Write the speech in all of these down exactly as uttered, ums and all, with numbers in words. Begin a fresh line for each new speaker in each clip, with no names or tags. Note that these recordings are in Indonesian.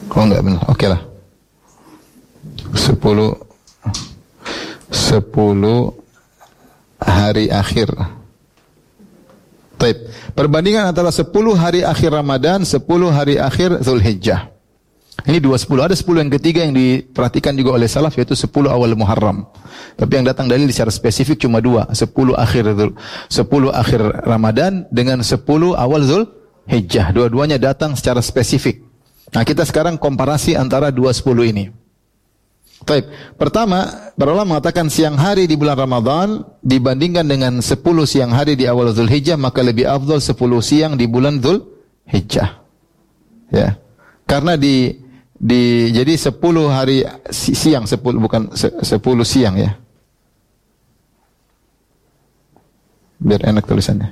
Oh enggak benar. Oke lah. Sepuluh sepuluh hari akhir. Taib. Perbandingan antara sepuluh hari akhir Ramadan, sepuluh hari akhir Zulhijjah. Ini dua sepuluh. Ada sepuluh yang ketiga yang diperhatikan juga oleh salaf, yaitu sepuluh awal Muharram. Tapi yang datang dalil secara spesifik cuma dua. Sepuluh akhir sepuluh akhir Ramadan dengan sepuluh awal Zulhijjah. Dua-duanya datang secara spesifik. Nah kita sekarang komparasi antara dua sepuluh ini. Taib. Pertama, para ulama mengatakan siang hari di bulan Ramadan dibandingkan dengan sepuluh siang hari di awal Zulhijjah, maka lebih afdal sepuluh siang di bulan Zulhijjah. Ya. Karena di di jadi sepuluh hari siang, sepuluh bukan sepuluh siang ya. Biar enak tulisannya.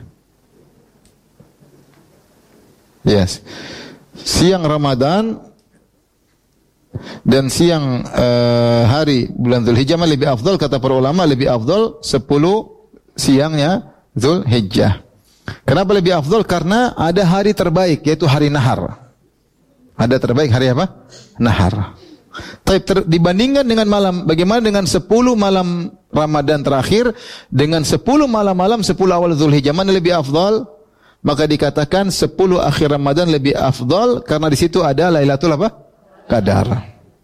Yes. Siang Ramadan dan siang uh, hari bulan Zulhijjah lebih afdal, kata para ulama, lebih afdal sepuluh siangnya Zulhijjah. Kenapa lebih afdal? Karena ada hari terbaik, yaitu hari nahar. Ada terbaik hari apa? Nahar. Tapi ter, dibandingkan dengan malam, bagaimana dengan sepuluh malam Ramadan terakhir dengan sepuluh malam-malam sepuluh awal Zulhijjah, mana lebih afdal? Maka dikatakan sepuluh akhir Ramadan lebih afdal karena di situ ada Lailatul apa? Qadar.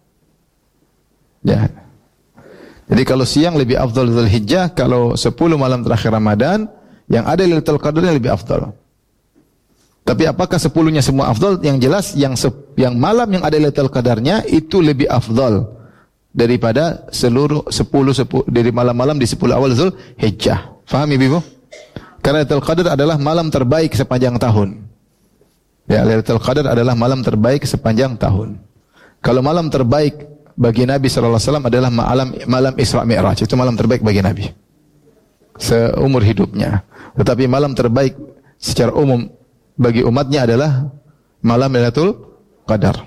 Ya. Jadi kalau siang lebih afdal Zulhijjah, kalau sepuluh malam terakhir Ramadan yang ada Lailatul Qadarnya lebih afdal. Tapi apakah sepuluhnya semua afdal? Yang jelas yang yang malam yang ada Lailatul Qadarnya itu lebih afdal daripada seluruh sepuluh, sepuluh dari malam-malam di sepuluh awal Zulhijjah. Faham Ibu? Karena Lailatul Qadar adalah malam terbaik sepanjang tahun. Ya, Lailatul Qadar adalah malam terbaik sepanjang tahun. Kalau malam terbaik bagi Nabi shallallahu alaihi wasallam adalah malam malam Isra Mi'raj, itu malam terbaik bagi Nabi seumur hidupnya. Tetapi malam terbaik secara umum bagi umatnya adalah malam Lailatul Qadar.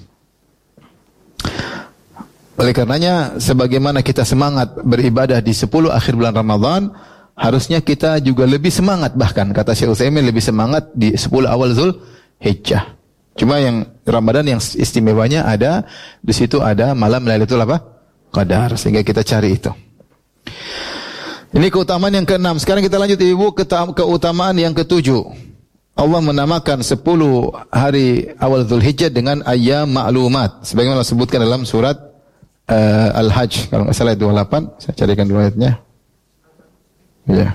Oleh karenanya, sebagaimana kita semangat beribadah di sepuluh akhir bulan Ramadan, harusnya kita juga lebih semangat, bahkan kata Syekh Utsaimin lebih semangat di sepuluh awal Zulhijjah. Cuma yang Ramadan yang istimewanya ada di situ ada malam Lailatul apa? Qadar, sehingga kita cari itu. Ini keutamaan yang keenam. Sekarang kita lanjut Ibu ke keutamaan yang ketujuh. Allah menamakan sepuluh hari awal Zulhijjah dengan ayyam ma'lumat. Sebagaimana disebutkan dalam surat uh, Al-Hajj, kalau enggak salah dua puluh delapan, saya carikan dulu ayatnya. Ya.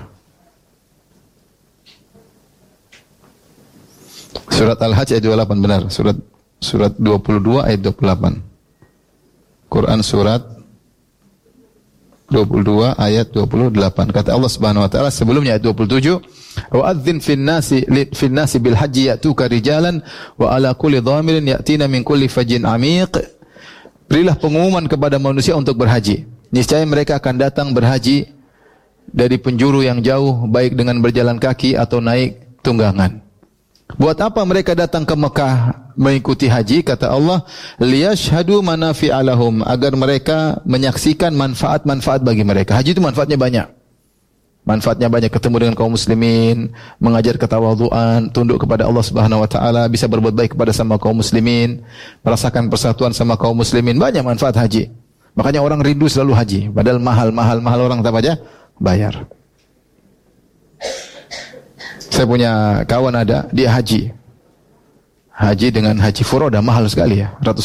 Surat Al-Hajj ayat dua puluh delapan, benar. Surat surat dua puluh dua ayat dua puluh delapan. Quran surat dua puluh dua ayat dua puluh delapan. Kata Allah Subhanahu wa taala sebelumnya ayat dua puluh tujuh, "Wa adzin fin nasi fin nasi bil hajji ya'tuka rijalan wa ala kulli dhamirin ya'tina min kulli fajjin 'amiq." Berilah pengumuman kepada manusia untuk berhaji. Niscaya mereka akan datang berhaji dari penjuru yang jauh, baik dengan berjalan kaki atau naik tunggangan. Buat apa mereka datang ke Mekah mengikuti haji? Kata Allah, liyashhadu manafi'a lahum, agar mereka menyaksikan manfaat-manfaat bagi mereka. Haji itu manfaatnya banyak. Manfaatnya banyak, ketemu dengan kaum muslimin, mengajar ketawadhuan, tunduk kepada Allah Subhanahu wa taala, bisa berbuat baik kepada sama kaum muslimin, merasakan persatuan sama kaum muslimin. Banyak manfaat haji. Makanya orang rindu selalu haji, padahal mahal-mahal mahal orang tak aja bayar. Saya punya kawan ada, dia haji. Haji dengan haji furoda mahal sekali ya, ratus